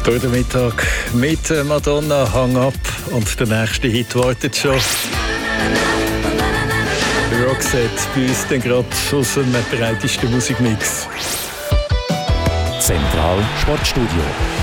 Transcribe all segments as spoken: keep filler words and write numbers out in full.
Durch den Mittag mit Madonna, Hang Up, und der nächste Hit wartet schon. Roxette bei uns dann gerade aus dem breitesten Musikmix. Zentral Sportstudio.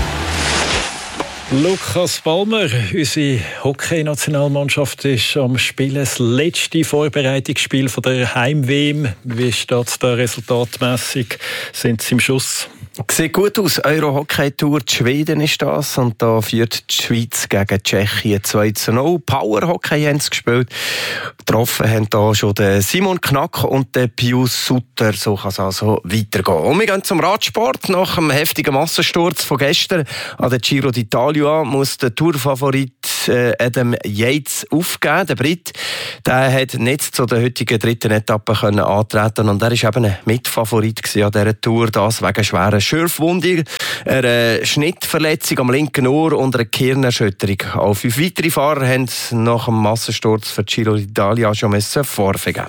Lukas Palmer, unsere Hockey-Nationalmannschaft ist am Spielen. Das letzte Vorbereitungsspiel von der Heim-W M. Wie steht da resultatmässig? Sind sie im Schuss? Sieht gut aus. Euro-Hockey-Tour, Schweden ist das. Und da führt die Schweiz gegen Tschechien zwei zu null. Power-Hockey haben sie gespielt. Getroffen haben da schon den Simon Knack und den Pius Sutter. So kann es also weitergehen. Und wir gehen zum Radsport. Nach dem heftigen Massensturz von gestern an der Giro d'Italia muss der Tourfavorit Adam Yates aufgeben. Der Brit, der hat nicht zu der heutigen dritten Etappe können antreten, und er war eben ein Mitfavorit an dieser Tour, das wegen schwerer Schürfwunde, einer Schnittverletzung am linken Ohr und einer Gehirnerschütterung. Auch fünf weitere Fahrer haben nach dem Massensturz für Giro d'Italia schon vorvergeben.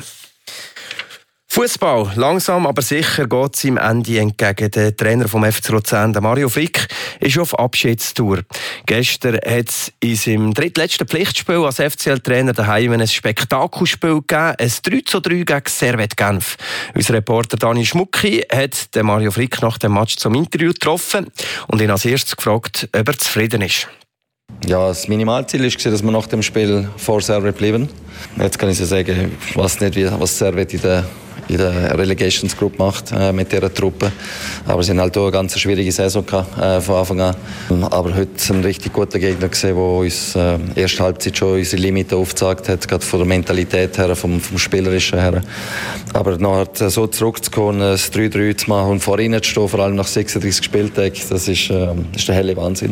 Fußball. Langsam, aber sicher geht es ihm Ende entgegen. Der Trainer vom F C Luzern, Mario Frick, ist auf Abschiedstour. Gestern hat es in seinem drittletzten Pflichtspiel als F C L-Trainer daheim ein Spektakelspiel gegeben. Ein drei zu drei gegen Servette Genf. Unser Reporter Dani Schmucki hat den Mario Frick nach dem Match zum Interview getroffen und ihn als erstes gefragt, ob er zufrieden ist. Ja, das Minimalziel war, dass wir nach dem Spiel vor Servette bleiben. Jetzt kann ich sagen, ich weiß nicht, was Servette in der in der Relegations Group macht äh, mit dieser Truppe. Aber sie haben halt auch eine ganz schwierige Saison gehabt, äh, von Anfang an. Aber heute ein richtig guter Gegner gesehen, der uns äh, erste Halbzeit schon unsere Limiten aufgezeigt hat, gerade von der Mentalität her, vom, vom Spielerischen her. Aber nachher so zurückzukommen, das drei drei zu machen und vor ihnen zu stehen, vor allem nach sechsunddreißig Spieltagen, das ist, äh, das ist der helle Wahnsinn.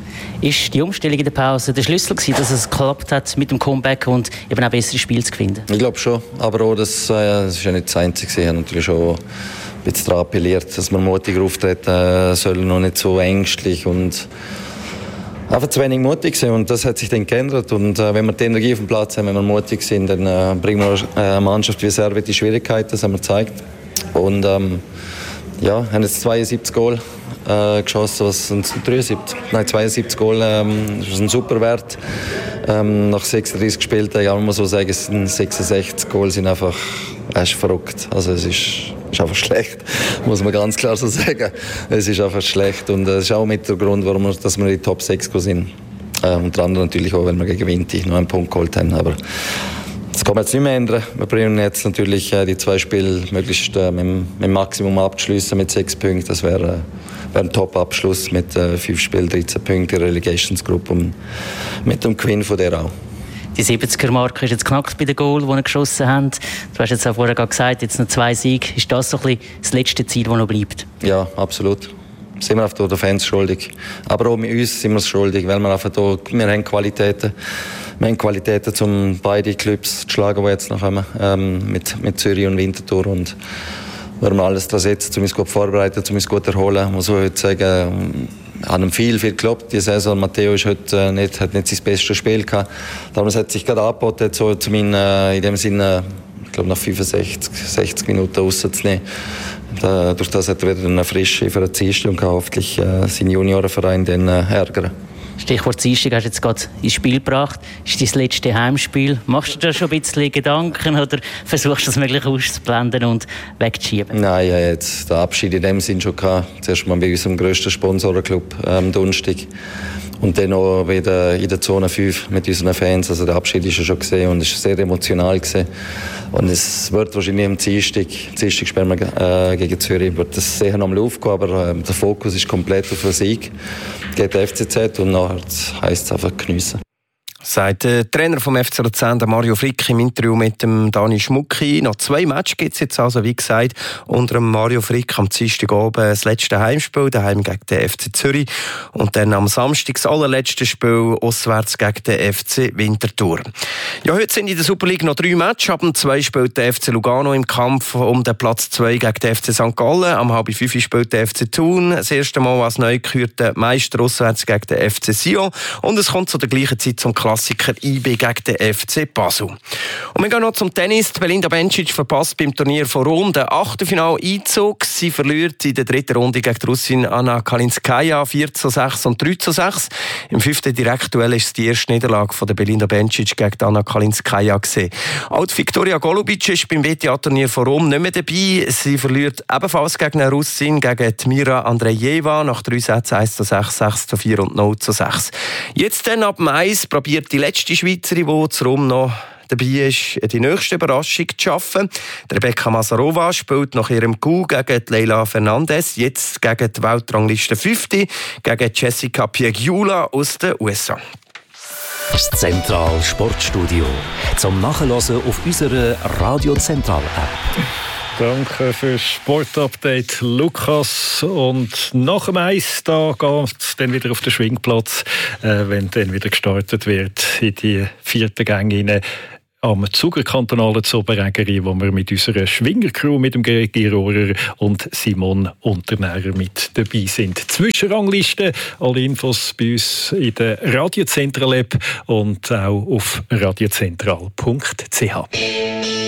Ist die Umstellung in der Pause der Schlüssel gewesen, dass es geklappt hat mit dem Comeback und eben auch bessere Spiele zu finden? Ich glaube schon, aber auch das, äh, das ist ja nicht das Einzige. Ich habe natürlich schon ein bisschen daran appelliert, dass man mutiger auftreten äh, sollen und nicht so ängstlich und einfach zu wenig mutig sind, und das hat sich dann geändert. Und äh, wenn wir die Energie auf dem Platz haben, wenn wir mutig sind, dann äh, bringen wir äh, eine Mannschaft wie Servette die Schwierigkeiten, das haben wir gezeigt. Und ähm, ja, haben jetzt zweiundsiebzig Goal äh, geschossen, was sind dreiundsiebzig? Nein, zweiundsiebzig Goal, ähm, das ist ein super Wert. Ähm, nach sechsunddreißig Spieltagen, ja, man muss so sagen, es sind sechsundsechzig Goal, sind einfach, das ist verrückt. Also es ist, ist einfach schlecht, muss man ganz klar so sagen. Es ist einfach schlecht, und das ist auch mit der Grund, warum wir, dass wir in die Top sechs sind. Äh, unter anderem natürlich auch, wenn wir gegen Vinti noch einen Punkt geholt haben. Aber das kann man jetzt nicht mehr ändern. Wir bringen jetzt natürlich äh, die zwei Spiele möglichst äh, mit, mit dem Maximum abzuschließen mit sechs Punkten. Das wäre äh, wär ein Top-Abschluss mit äh, fünf Spielen, dreizehn Punkten in der Relegationsgruppe und mit dem Gewinn von der auch. Die siebziger-Marke ist jetzt knackt bei den Goal, die wir geschossen haben. Du hast jetzt auch vorher gesagt, jetzt noch zwei Siege. Ist das so ein bisschen das letzte Ziel, das noch bleibt? Ja, absolut. Sind wir auf den Fans schuldig. Aber auch mit uns sind wir es schuldig, weil wir einfach da, wir haben Qualitäten. Wir haben Qualitäten, um beide Clubs zu schlagen, die jetzt noch kommen, ähm, mit, mit Zürich und Winterthur. Und wenn wir alles dran setzen, um uns gut vorbereiten, um uns gut erholen, muss ich heute sagen, haben ihm viel, viel geklappt. Die Saison, Matteo ist heute nicht, hat nicht sein bestes Spiel gehabt. Darum hat es sich gerade angeboten, so zu meinen, äh, in dem Sinne, ich glaube, nach fünfundsechzig, sechzig Minuten rauszunehmen. Da, durch das hat er wieder eine frische für eine Dienstag und kann hoffentlich äh, seinen Juniorenverein dann äh, ärgern. Stichwort Dienstag hast du jetzt gerade ins Spiel gebracht. Das ist dein letztes Heimspiel. Machst du dir schon ein bisschen Gedanken oder versuchst du das möglich auszublenden und wegzuschieben? Nein, ich habe jetzt den Abschied in dem Sinn schon gehabt. Zuerst mal bei unserem grössten Sponsorenclub am Donnerstag. Und dann auch wieder in der Zone fünf mit unseren Fans. Also der Abschied ist ja schon gesehen und es war sehr emotional gewesen. Und es wird wahrscheinlich am Dienstag, Dienstag spielen wir äh, gegen Zürich, wird das sicher noch mal aufgehen, aber äh, der Fokus ist komplett auf den Sieg gegen den F C Z und nachher heisst es einfach geniessen. Sagt der Trainer vom F C Luzern, Mario Frick, im Interview mit dem Dani Schmucki. Noch zwei Matches gibt es jetzt also, wie gesagt, unter dem Mario Frick am Dienstag oben das letzte Heimspiel, daheim gegen den F C Zürich. Und dann am Samstag das allerletzte Spiel auswärts gegen den F C Winterthur. Ja, heute sind in der Super League noch drei Matches. Ab dem zwei spielt der F C Lugano im Kampf um den Platz zwei gegen den F C Sankt Gallen. Am halb fünf spielt der F C Thun das erste Mal als neu gekürter Meister auswärts gegen den F C Sion. Und es kommt zu der gleichen Zeit zum Klassiker Klassiker I B gegen den F C Basel. Und wir gehen noch zum Tennis. Die Belinda Bencic verpasst beim Turnier von Rom den Achtelfinal-Einzug. Sie verliert in der dritten Runde gegen die Russin Anna Kalinskaya vier zu sechs und drei zu sechs. Im fünften Direktduell ist es die erste Niederlage von der Belinda Bencic gegen Anna Kalinskaya gewesen. Auch die Viktoria Golubic ist beim W T A-Turnier von Rom nicht mehr dabei. Sie verliert ebenfalls gegen eine Russin, gegen Mira Andrejeva, nach drei Sätzen eins zu sechs, sechs zu vier und null zu sechs. Jetzt dann ab dem Eis probiert die letzte Schweizerin, die zu Rom noch dabei ist, die nächste Überraschung zu schaffen. Rebecca Mazarova spielt nach ihrem Coup gegen Leila Fernandez, jetzt gegen die Weltrangliste Fünfte, gegen Jessica Pegula aus den U S A. Das Zentral Sportstudio. Zum Nachhören auf unserer Radio Zentral App. Danke für das Sportupdate, Lukas. Und nach dem Eis da geht es dann wieder auf den Schwingplatz, äh, wenn dann wieder gestartet wird in die vierte Gang hinein. Am Zugerkantonalen Zoberägeri, wo wir mit unserer Schwingercrew, mit dem Geregi Rohrer und Simon Unternährer mit dabei sind. Zwischenrangliste, alle Infos bei uns in der Radio Zentral App und auch auf radiozentral punkt c h.